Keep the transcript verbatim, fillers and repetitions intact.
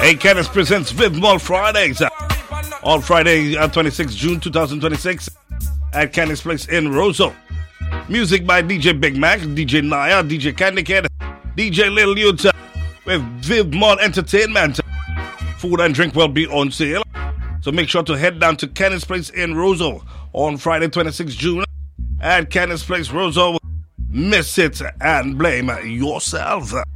Hey, Kenneth presents Viv Mall Fridays. On Friday, uh, twenty-sixth of June twenty twenty-six at Kenneth's Place in Roseau. Music by D J Big Mac, D J Naya, D J Candy Kid, D J Lil Youth, uh, with Viv Mall Entertainment. Food and drink will be on sale. So make sure to head down to Kenneth's Place in Roseau on Friday, twenty-sixth of June at Kenneth's Place, Roseau. Miss it and blame yourself.